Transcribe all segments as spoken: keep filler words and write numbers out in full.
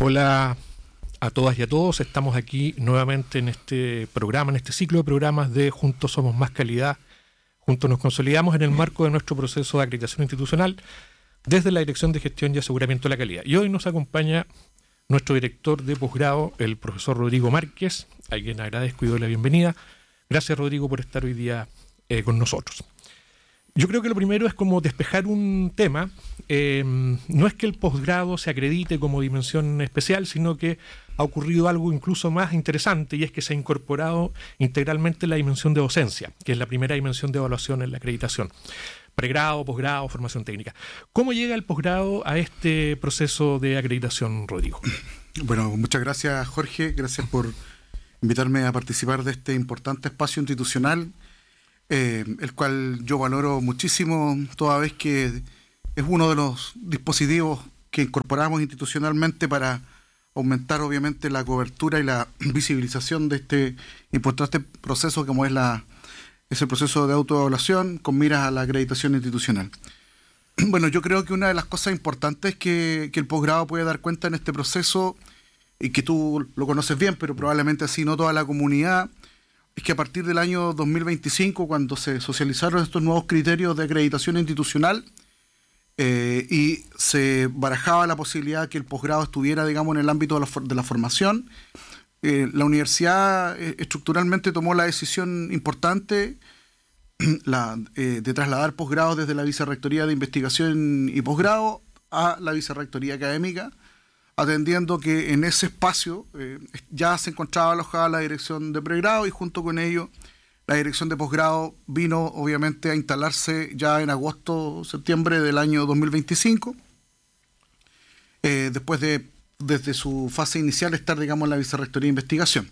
Hola a todas y a todos, estamos aquí nuevamente en este programa, en este ciclo de programas de Juntos Somos Más Calidad. Juntos nos consolidamos en el marco de nuestro proceso de acreditación institucional desde la Dirección de Gestión y Aseguramiento de la Calidad. Y hoy nos acompaña nuestro director de posgrado, el profesor Rodrigo Márquez, a quien agradezco y doy la bienvenida. Gracias, Rodrigo, por estar hoy día eh, con nosotros. Yo creo que lo primero es como despejar un tema. Eh, no es que el posgrado se acredite como dimensión especial, sino que ha ocurrido algo incluso más interesante, y es que se ha incorporado integralmente la dimensión de docencia, que es la primera dimensión de evaluación en la acreditación. Pregrado, posgrado, formación técnica. ¿Cómo llega el posgrado a este proceso de acreditación, Rodrigo? Bueno, muchas gracias, Jorge. Gracias por invitarme a participar de este importante espacio institucional, eh, el cual yo valoro muchísimo, toda vez que es uno de los dispositivos que incorporamos institucionalmente para aumentar, obviamente, la cobertura y la visibilización de este importante proceso como es la es el proceso de autoevaluación con miras a la acreditación institucional. Bueno, yo creo que una de las cosas importantes que, que el posgrado puede dar cuenta en este proceso, y que tú lo conoces bien, pero probablemente así no toda la comunidad, es que a partir del año dos mil veinticinco, cuando se socializaron estos nuevos criterios de acreditación institucional, eh, y se barajaba la posibilidad que el posgrado estuviera, digamos, en el ámbito de la, for- de la formación, Eh, la universidad eh, estructuralmente tomó la decisión importante la, eh, de trasladar posgrados desde la Vicerrectoría de Investigación y Posgrado a la Vicerrectoría Académica, atendiendo que en ese espacio eh, ya se encontraba alojada la dirección de pregrado, y junto con ello la dirección de posgrado vino obviamente a instalarse ya en agosto, septiembre del año dos mil veinticinco, eh, después de desde su fase inicial estar, digamos, en la Vicerrectoría de Investigación.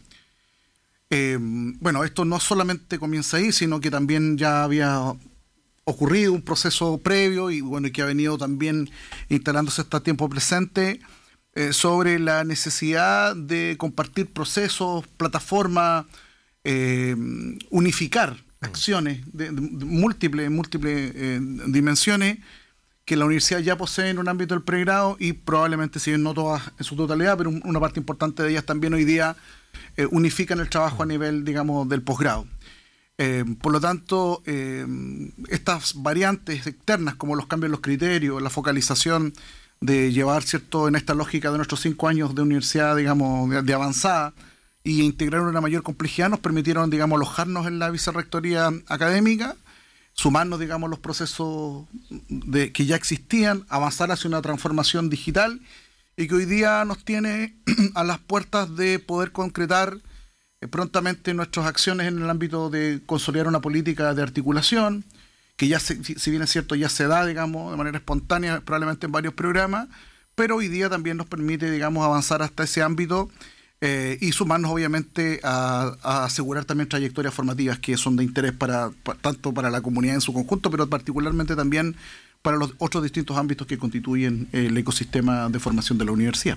Eh, bueno, esto no solamente comienza ahí, sino que también ya había ocurrido un proceso previo y bueno, y que ha venido también instalándose hasta tiempo presente eh, sobre la necesidad de compartir procesos, plataformas, eh, unificar acciones de, de, de múltiples, múltiples eh, dimensiones que la universidad ya posee en un ámbito del pregrado, y probablemente, si bien no todas en su totalidad, pero una parte importante de ellas también hoy día eh, unifican el trabajo a nivel, digamos, del posgrado. Eh, por lo tanto, eh, estas variantes externas, como los cambios en los criterios, la focalización de llevar, cierto, en esta lógica de nuestros cinco años de universidad, digamos, de, de avanzada, y integrar una mayor complejidad, nos permitieron, digamos, alojarnos en la Vicerrectoría Académica, sumarnos, digamos, los procesos de, que ya existían, avanzar hacia una transformación digital, y que hoy día nos tiene a las puertas de poder concretar eh, prontamente nuestras acciones en el ámbito de consolidar una política de articulación, que ya, se, si, si bien es cierto, ya se da, digamos, de manera espontánea, probablemente en varios programas, pero hoy día también nos permite, digamos, avanzar hasta ese ámbito, Eh, y sumarnos, obviamente, a, a asegurar también trayectorias formativas que son de interés para, para tanto para la comunidad en su conjunto, pero particularmente también para los otros distintos ámbitos que constituyen el ecosistema de formación de la universidad.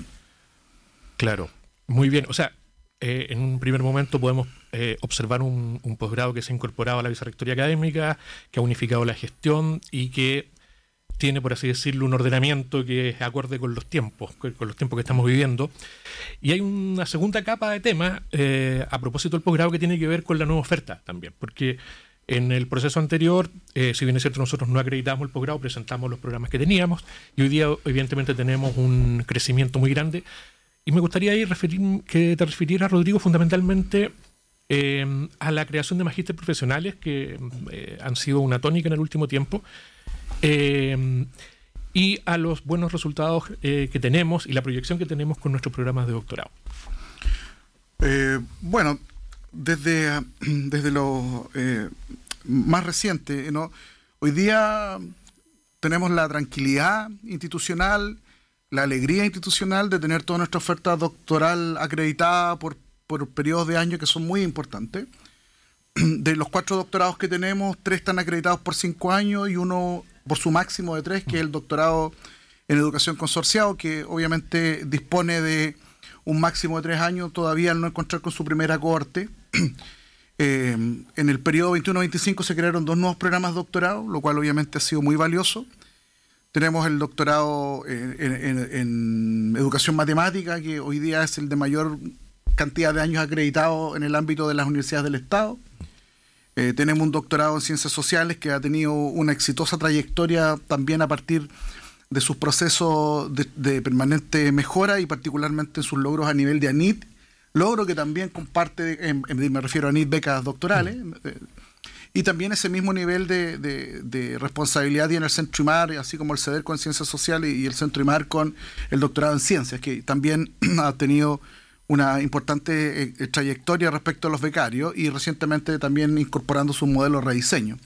Claro, muy bien. O sea, eh, en un primer momento podemos eh, observar un, un posgrado que se ha incorporado a la Vicerrectoría Académica, que ha unificado la gestión y que tiene, por así decirlo, un ordenamiento que es acorde con los tiempos, con los tiempos que estamos viviendo. Y hay una segunda capa de temas eh, a propósito del posgrado que tiene que ver con la nueva oferta también, porque en el proceso anterior, eh, si bien es cierto, nosotros no acreditamos el posgrado, presentamos los programas que teníamos, y hoy día evidentemente tenemos un crecimiento muy grande, y me gustaría ahí referir, que te refirieras, Rodrigo, fundamentalmente eh, a la creación de magísteres profesionales que eh, han sido una tónica en el último tiempo, Eh, y a los buenos resultados eh, que tenemos y la proyección que tenemos con nuestros programas de doctorado. Eh, bueno, desde, desde lo eh, más reciente, ¿no? Hoy día tenemos la tranquilidad institucional, la alegría institucional de tener toda nuestra oferta doctoral acreditada por, por periodos de años que son muy importantes. De los cuatro doctorados que tenemos, tres están acreditados por cinco años y uno por su máximo de tres, que es el doctorado en educación consorciado, que obviamente dispone de un máximo de tres años, todavía al no encontrar con su primera cohorte. Eh, en el periodo veintiuno veinticinco se crearon dos nuevos programas de doctorado, lo cual obviamente ha sido muy valioso. Tenemos el doctorado en, en, en educación matemática, que hoy día es el de mayor cantidad de años acreditado en el ámbito de las universidades del Estado. Eh, tenemos un doctorado en ciencias sociales que ha tenido una exitosa trayectoria también a partir de sus procesos de, de permanente mejora y particularmente sus logros a nivel de A N I T, logro que también comparte, en, en, me refiero a A N I T, becas doctorales, mm. eh, y también ese mismo nivel de, de, de responsabilidad tiene el Centro IMAR, así como el CEDER con Ciencias Sociales y el Centro IMAR con el doctorado en Ciencias, que también ha tenido una importante eh, trayectoria respecto a los becarios y recientemente también incorporando su modelo de rediseño.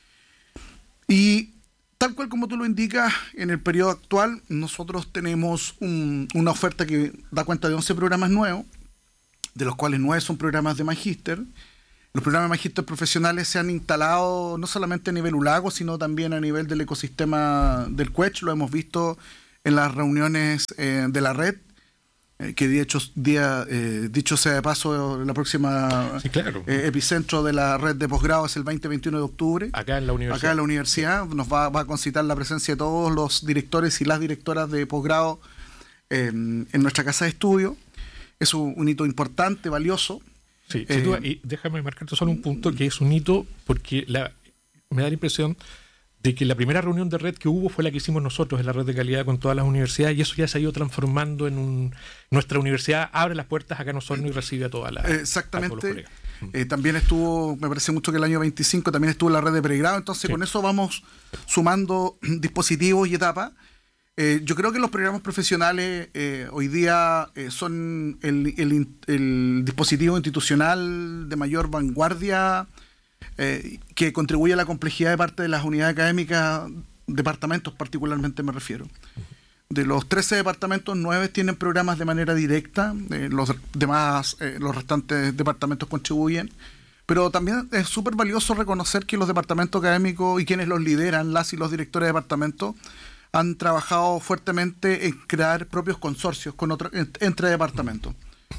Y tal cual como tú lo indicas, en el periodo actual nosotros tenemos un, una oferta que da cuenta de once programas nuevos, de los cuales nueve son programas de magíster. Los programas de magíster profesionales se han instalado no solamente a nivel ULAGO, sino también a nivel del ecosistema del CUECH. Lo hemos visto en las reuniones eh, de la red, eh, que de hecho, día, eh, dicho sea de paso, la próxima sí, claro. eh, epicentro de la red de posgrado es el veinte veintiuno de octubre. Acá en la universidad. Acá en la universidad nos va, va a concitar la presencia de todos los directores y las directoras de posgrado eh, en nuestra casa de estudio. Es un, un hito importante, valioso. Sí, sin duda, y déjame marcarte solo un punto que es un hito porque la, me da la impresión de que la primera reunión de red que hubo fue la que hicimos nosotros en la red de calidad con todas las universidades y eso ya se ha ido transformando en un... Nuestra universidad abre las puertas acá en Osorno y recibe a todas las... Exactamente. Eh, también estuvo, me parece mucho que el año veinticinco también estuvo en la red de pregrado, entonces sí. Con eso vamos sumando dispositivos y etapas. Eh, yo creo que los programas profesionales eh, hoy día eh, son el, el, el dispositivo institucional de mayor vanguardia eh, que contribuye a la complejidad de parte de las unidades académicas, departamentos particularmente me refiero. De los trece departamentos, nueve tienen programas de manera directa, eh, los demás, eh, los restantes departamentos contribuyen, pero también es súper valioso reconocer que los departamentos académicos y quienes los lideran, las y los directores de departamentos, han trabajado fuertemente en crear propios consorcios con otro, entre departamentos.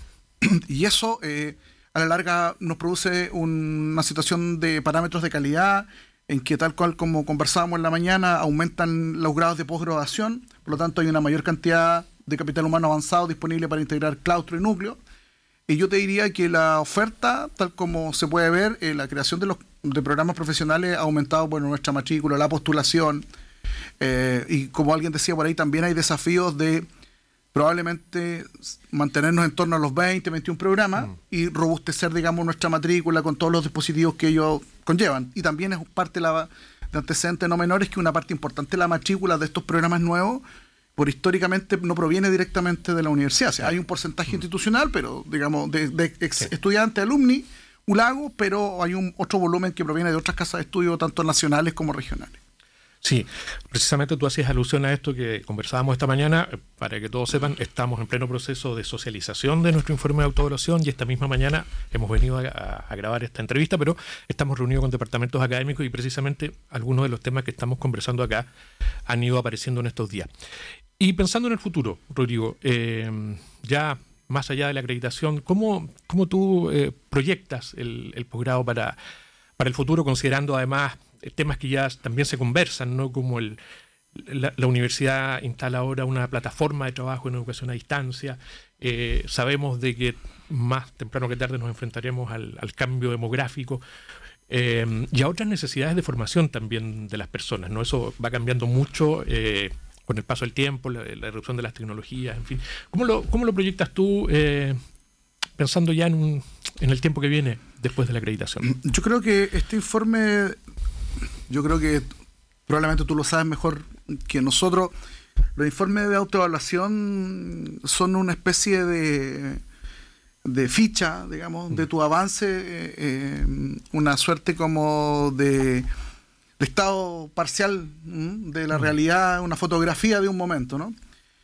Y eso, eh, a la larga, nos produce un, una situación de parámetros de calidad en que, tal cual como conversábamos en la mañana, aumentan los grados de posgraduación, por lo tanto hay una mayor cantidad de capital humano avanzado disponible para integrar claustro y núcleo. Y yo te diría que la oferta, tal como se puede ver, eh, la creación de los de programas profesionales ha aumentado, bueno, nuestra matrícula, la postulación. Eh, y como alguien decía por ahí, también hay desafíos de probablemente mantenernos en torno a los veinte, veintiún programas mm. y robustecer, digamos, nuestra matrícula con todos los dispositivos que ellos conllevan. Y también es parte de, la, de antecedentes no menores que una parte importante de la matrícula de estos programas nuevos, por históricamente, no proviene directamente de la universidad. O sea, hay un porcentaje mm. institucional, pero, digamos, de, de ex sí. estudiantes, alumni, ULAGO, pero hay un otro volumen que proviene de otras casas de estudio, tanto nacionales como regionales. Sí, precisamente tú hacías alusión a esto que conversábamos esta mañana. Para que todos sepan, estamos en pleno proceso de socialización de nuestro informe de autoevaluación y esta misma mañana hemos venido a, a grabar esta entrevista, pero estamos reunidos con departamentos académicos y precisamente algunos de los temas que estamos conversando acá han ido apareciendo en estos días. Y pensando en el futuro, Rodrigo, eh, ya más allá de la acreditación, ¿cómo, cómo tú eh, proyectas el, el posgrado para, para el futuro, considerando además temas que ya también se conversan, ¿no? Como el, la, la universidad instala ahora una plataforma de trabajo en educación a distancia. Eh, sabemos de que más temprano que tarde nos enfrentaremos al, al cambio demográfico eh, y a otras necesidades de formación también de las personas, ¿no? Eso va cambiando mucho eh, con el paso del tiempo, la, la erupción de las tecnologías, en fin. ¿Cómo lo, cómo lo proyectas tú eh, pensando ya en, un, en el tiempo que viene después de la acreditación? Yo creo que este informe... Yo creo que probablemente tú lo sabes mejor que nosotros. Los informes de autoevaluación son una especie de, de ficha, digamos, de tu avance, eh, una suerte como de, de estado parcial ¿m? de la realidad, una fotografía de un momento, ¿no?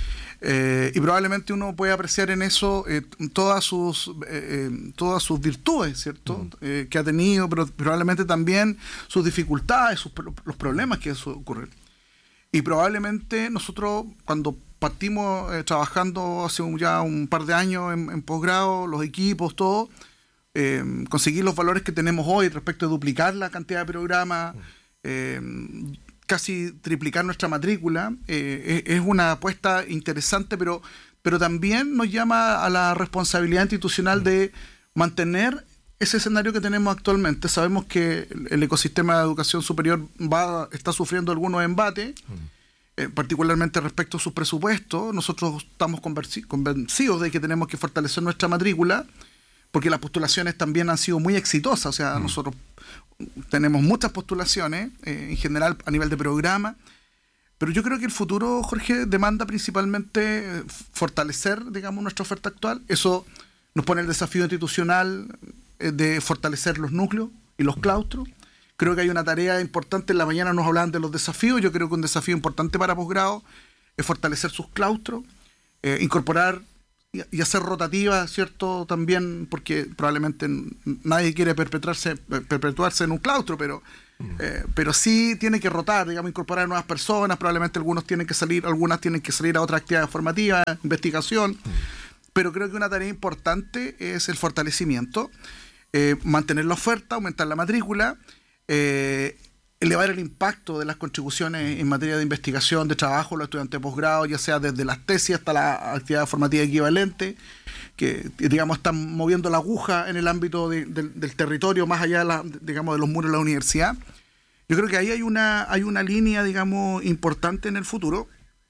Eh, y probablemente uno puede apreciar en eso eh, todas sus eh, todas sus virtudes, ¿cierto? Mm. Eh, que ha tenido, pero probablemente también sus dificultades, sus, los problemas que eso ocurren. Y probablemente nosotros, cuando partimos eh, trabajando hace un, ya un par de años en, en posgrado, los equipos, todo, eh, conseguir los valores que tenemos hoy respecto de duplicar la cantidad de programas, mm. eh, casi triplicar nuestra matrícula. Eh, es, es una apuesta interesante, pero, pero también nos llama a la responsabilidad institucional de mantener ese escenario que tenemos actualmente. Sabemos que el ecosistema de educación superior va, está sufriendo algunos embates, eh, particularmente respecto a sus presupuestos. Nosotros estamos convenci- convencidos de que tenemos que fortalecer nuestra matrícula, porque las postulaciones también han sido muy exitosas. O sea, mm. nosotros tenemos muchas postulaciones, eh, en general a nivel de programa, pero yo creo que el futuro, Jorge, demanda principalmente fortalecer, digamos, nuestra oferta actual. Eso nos pone el desafío institucional de fortalecer los núcleos y los claustros. Creo que hay una tarea importante. En la mañana nos hablaban de los desafíos. Yo creo que un desafío importante para posgrado es fortalecer sus claustros, eh, incorporar y, y hacer rotativa, ¿cierto? También, porque probablemente nadie quiere perpetuarse, perpetuarse en un claustro, pero, eh, pero sí tiene que rotar, digamos, incorporar nuevas personas. Probablemente algunos tienen que salir, algunas tienen que salir a otras actividades formativas, investigación. Pero creo que una tarea importante es el fortalecimiento. Eh, mantener la oferta, aumentar la matrícula, eh, elevar el impacto de las contribuciones en materia de investigación, de trabajo, los estudiantes de posgrado, ya sea desde las tesis hasta la actividad formativa equivalente, que digamos están moviendo la aguja en el ámbito de, de, del territorio, más allá de, la, digamos, de los muros de la universidad. Yo creo que ahí hay una, hay una línea, digamos, importante en el futuro,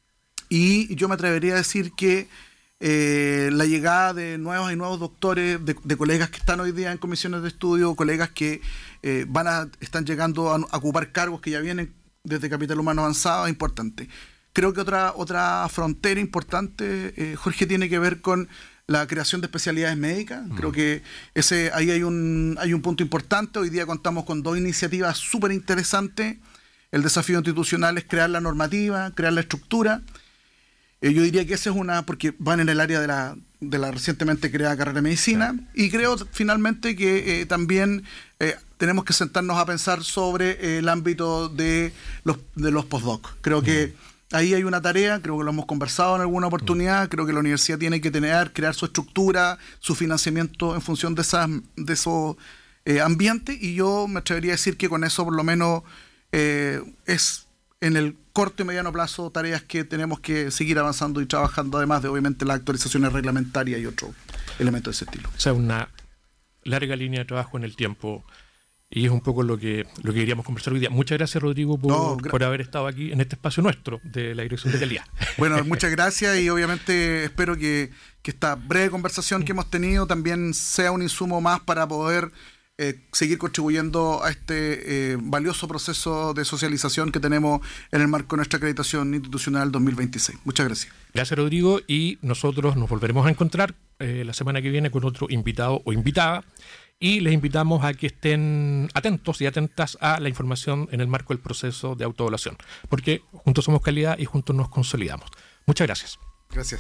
y yo me atrevería a decir que Eh, la llegada de nuevos y nuevos doctores, de, de colegas que están hoy día en comisiones de estudio, colegas que eh, van a están llegando a, a ocupar cargos que ya vienen desde Capital Humano Avanzado, es importante. Creo que otra otra frontera importante, eh, Jorge, tiene que ver con la creación de especialidades médicas. Uh-huh. Creo que ese ahí hay un hay un punto importante. Hoy día contamos con dos iniciativas súper interesantes. El desafío institucional es crear la normativa, crear la estructura. Yo diría que esa es una, porque van en el área de la, de la recientemente creada carrera de medicina, sí. Y creo finalmente que eh, también eh, tenemos que sentarnos a pensar sobre eh, el ámbito de los, de los postdoc. Creo mm. que ahí hay una tarea, creo que lo hemos conversado en alguna oportunidad, mm. creo que la universidad tiene que tener, crear su estructura, su financiamiento en función de, esas, de esos eh, ambientes, y yo me atrevería a decir que con eso por lo menos eh, es en el corto y mediano plazo tareas que tenemos que seguir avanzando y trabajando, además de obviamente las actualizaciones reglamentarias y otros elementos de ese estilo. O sea, una larga línea de trabajo en el tiempo, y es un poco lo que lo que queríamos conversar hoy día. Muchas gracias, Rodrigo, por, no, gra- por haber estado aquí en este espacio nuestro de la Dirección de Calidad. Bueno, muchas gracias, y obviamente espero que, que esta breve conversación que hemos tenido también sea un insumo más para poder Eh, seguir contribuyendo a este eh, valioso proceso de socialización que tenemos en el marco de nuestra acreditación institucional dos mil veintiséis. Muchas gracias. Gracias, Rodrigo, y nosotros nos volveremos a encontrar eh, la semana que viene con otro invitado o invitada, y les invitamos a que estén atentos y atentas a la información en el marco del proceso de autoevaluación, porque juntos somos calidad y juntos nos consolidamos. Muchas gracias. Gracias.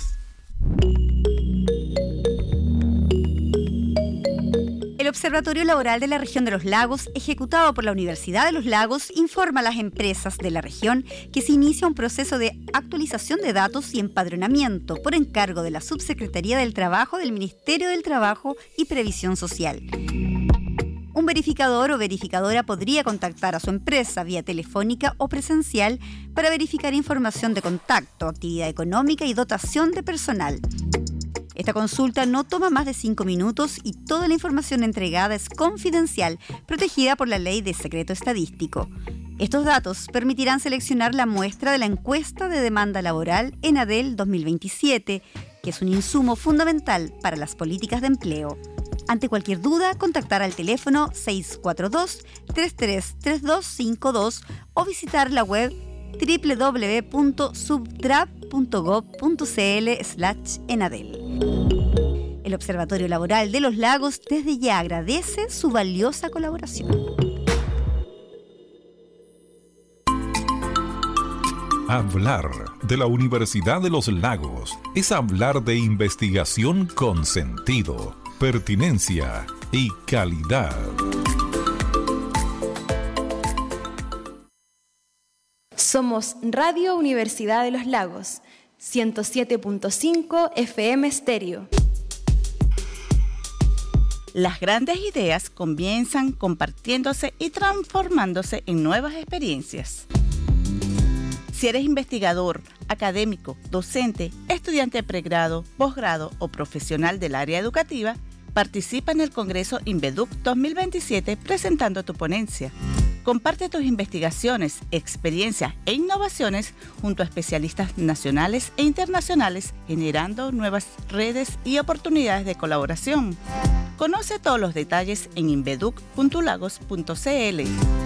El Observatorio Laboral de la Región de los Lagos, ejecutado por la Universidad de los Lagos, informa a las empresas de la región que se inicia un proceso de actualización de datos y empadronamiento por encargo de la Subsecretaría del Trabajo del Ministerio del Trabajo y Previsión Social. Un verificador o verificadora podría contactar a su empresa vía telefónica o presencial para verificar información de contacto, actividad económica y dotación de personal. Esta consulta no toma más de cinco minutos y toda la información entregada es confidencial, protegida por la Ley de Secreto Estadístico. Estos datos permitirán seleccionar la muestra de la encuesta de demanda laboral ENADEL dos mil veintisiete, que es un insumo fundamental para las políticas de empleo. Ante cualquier duda, contactar al teléfono seis cuatro dos, tres tres tres dos cinco dos o visitar la web doble u doble u doble u punto subtrap punto gob punto cl slash enadel. El Observatorio Laboral de los Lagos desde ya agradece su valiosa colaboración. Hablar de la Universidad de los Lagos es hablar de investigación con sentido, pertinencia y calidad. Somos Radio Universidad de los Lagos, ciento siete punto cinco F M Estéreo. Las grandes ideas comienzan compartiéndose y transformándose en nuevas experiencias. Si eres investigador, académico, docente, estudiante de pregrado, posgrado o profesional del área educativa, participa en el Congreso INVEDUC dos mil veintisiete presentando tu ponencia. Comparte tus investigaciones, experiencias e innovaciones junto a especialistas nacionales e internacionales, generando nuevas redes y oportunidades de colaboración. Conoce todos los detalles en inveduc punto lagos punto c l.